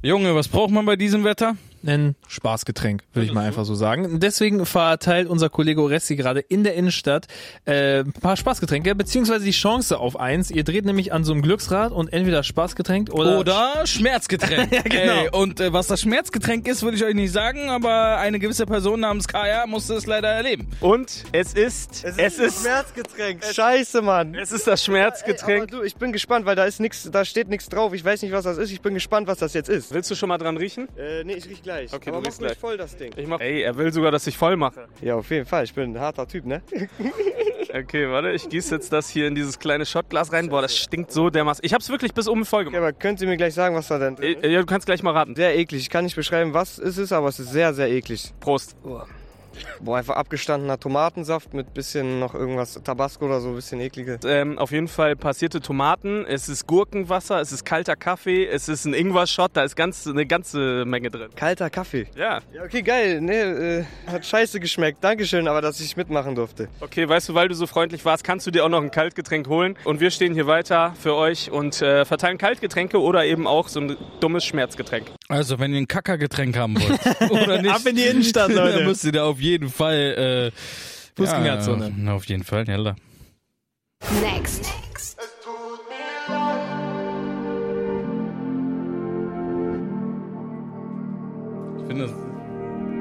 Junge, was braucht man bei diesem Wetter? Ein Spaßgetränk, würde ich mal einfach so sagen. Deswegen verteilt unser Kollege Oresti gerade in der Innenstadt ein paar Spaßgetränke, beziehungsweise die Chance auf eins. Ihr dreht nämlich an so einem Glücksrad und entweder Spaßgetränk oder Schmerzgetränk. Ja, genau. Ey, und was das Schmerzgetränk ist, würde ich euch nicht sagen, aber eine gewisse Person namens Kaya musste es leider erleben. Und es ist Schmerzgetränk. Scheiße, Mann. Es ist das Schmerzgetränk. Aber du, ich bin gespannt, weil da steht nichts drauf. Ich weiß nicht, was das ist. Ich bin gespannt, was das jetzt ist. Willst du schon mal dran riechen? Nee, ich riech gleich. Okay, aber du mach riechst ruhig gleich. voll das Ding. Ey, er will sogar, dass ich voll mache. Ja, auf jeden Fall. Ich bin ein harter Typ, ne? Okay, warte, ich gieße jetzt das hier in dieses kleine Shotglas rein. Boah, das stinkt so dermaßen. Ich hab's wirklich bis oben voll Okay, gemacht. aber könnt ihr mir gleich sagen, was da denn drin ist? Ja, du kannst gleich mal raten. Sehr eklig. Ich kann nicht beschreiben, was es ist, aber es ist sehr, sehr eklig. Prost. Boah, einfach abgestandener Tomatensaft mit bisschen noch irgendwas, Tabasco oder so, ein bisschen eklige. Auf jeden Fall passierte Tomaten, es ist Gurkenwasser, es ist kalter Kaffee, es ist ein Ingwer-Shot, da ist eine ganze Menge drin. Kalter Kaffee. Ja. Ja, okay, geil. Nee, hat scheiße geschmeckt. Dankeschön, aber dass ich mitmachen durfte. Okay, weißt du, weil du so freundlich warst, kannst du dir auch noch ein Kaltgetränk holen. Und wir stehen hier weiter für euch und verteilen Kaltgetränke oder eben auch so ein dummes Schmerzgetränk. Also, wenn ihr ein Kackergetränk haben wollt, oder nicht, ab in die Innenstadt, Leute. dann müsst ihr da auf jeden Fall Fußgängerzone. Ja, auf jeden Fall, ja. Next. Es